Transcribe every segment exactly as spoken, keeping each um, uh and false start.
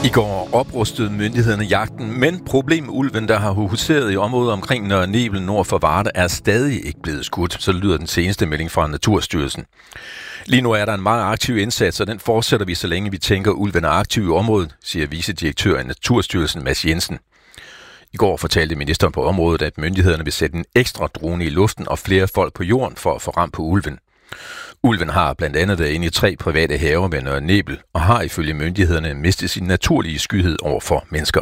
I går oprustede myndighederne jagten, men problemet ulven, der har huseret i området omkring Nørre Nebel nord for Varde, er stadig ikke blevet skudt. Så lyder den seneste melding fra Naturstyrelsen. Lige nu er der en meget aktiv indsats, og den fortsætter vi, så længe vi tænker, at ulven er aktiv i området, siger vicedirektør i Naturstyrelsen Mads Jensen. I går fortalte ministeren på området, at myndighederne vil sætte en ekstra drone i luften og flere folk på jorden for at få ram på ulven. Ulven har blandt andet været inde i tre private haver ved Nørre Nebel og har ifølge myndighederne mistet sin naturlige skyhed over for mennesker.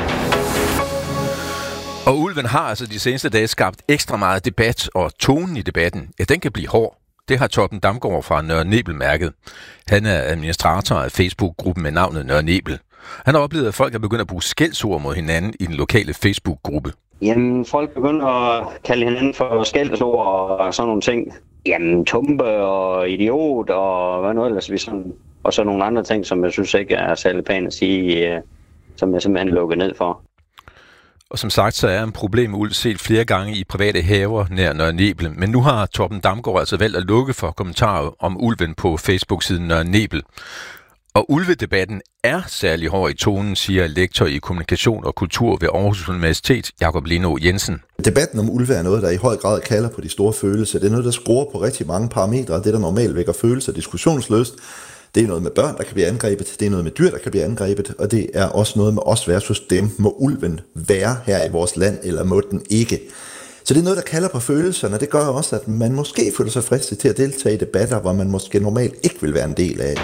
Og ulven har altså de seneste dage skabt ekstra meget debat, og tonen i debatten, ja, den kan blive hård. Det har Torben Damgaard fra Nørre Nebel mærket. Han er administrator af Facebook-gruppen med navnet Nørre Nebel. Han har oplevet, at folk er begyndt at bruge skældsord mod hinanden i den lokale Facebook-gruppe. Jamen, folk begynder at kalde hinanden for skældsord og sådan nogle ting. Jamen, tumpe og idiot og hvad noget ellers. Vi sådan, og så nogle andre ting, som jeg synes ikke er særlig pænt at sige, som jeg simpelthen lukker ned for. Og som sagt, så er en problem med ulv set flere gange i private haver nær Nørre Nebel. Men nu har Torben Damgaard altså valgt at lukke for kommentarer om ulven på Facebook-siden Nørre Nebel. Og ulvedebatten er særlig hård i tonen, siger lektor i kommunikation og kultur ved Aarhus Universitet, Jakob Leno Jensen. Debatten om ulve er noget, der i høj grad kalder på de store følelser. Det er noget, der scorer på rigtig mange parametre, og det, der normalt vækker følelser diskussionsløst. Det er noget med børn, der kan blive angrebet, det er noget med dyr, der kan blive angrebet, og det er også noget med os versus dem. Må ulven være her i vores land, eller må den ikke? Så det er noget, der kalder på følelserne, og det gør også, at man måske føler sig fristet til at deltage i debatter, hvor man måske normalt ikke vil være en del af.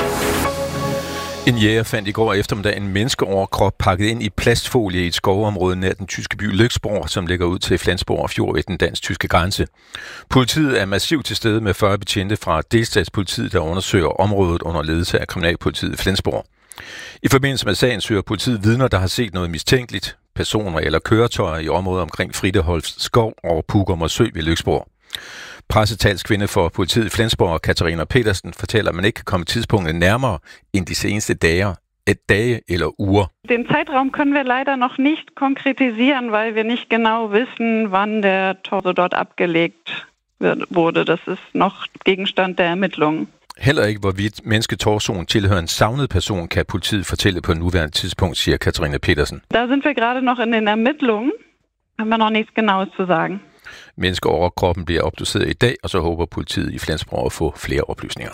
En jæger fandt i går eftermiddag en menneskeoverkrop pakket ind i plastfolie i et skovområde nær den tyske by Lyksborg, som ligger ud til Flensborg Fjord ved den dansk-tyske grænse. Politiet er massivt til stede med fyrre betjente fra delstatspolitiet, der undersøger området under ledelse af kriminalpolitiet i Flensborg. I forbindelse med sagen søger politiet vidner, der har set noget mistænkeligt, personer eller køretøjer i området omkring Frideholst Skov og Pugum og Sø ved Lyksborg. Pressetalskvinde for politiet i Flensborg, Katarina Petersen, fortæller, at man ikke kan komme tidspunktet nærmere end de seneste dage, et dage eller uger. Den Zeitraum können wir leider noch nicht konkretisieren, weil wir nicht genau wissen, wann der Torso dort abgelegt wurde. Das ist noch Gegenstand der Ermittlungen. Heller ikke, hvorvidt mennesketorsoen tilhører en savnet person, kan politiet fortælle på nuværende tidspunkt, siger Katarina Petersen. Da sind wir gerade noch in den Ermittlungen. Haben wir noch nichts Genaues zu sagen. Menneskeoverkroppen bliver obduceret i dag, og så håber politiet i Flensborg at få flere oplysninger.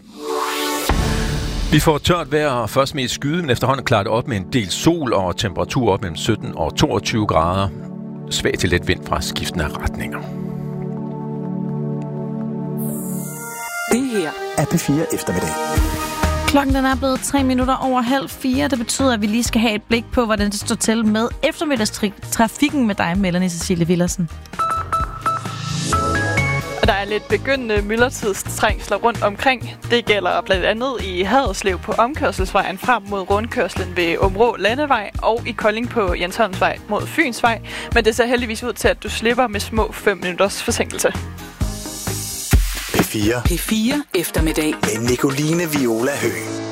Vi får tørt vejr og først mest skyde, men efterhånden klarer det op med en del sol og temperatur op mellem sytten og toogtyve grader. Svag til let vind fra skiftende retninger. Det her er P fire eftermiddag. Klokken den er blevet tre minutter over halv fire. Det betyder, at vi lige skal have et blik på, hvordan det står til med eftermiddagstrafikken med dig, Melanie Cecilie Villersen. Der er lidt begyndende myldretidstrængsler rundt omkring. Det gælder blandt andet i Haderslev på omkørselsvejen frem mod rundkørslen ved Områ Landevej og i Kolding på Jensholmsvej mod Fynsvej. Men det ser heldigvis ud til, at du slipper med små fem minutters forsinkelse. P fire. P fire eftermiddag med Nicoline Viola Høgh.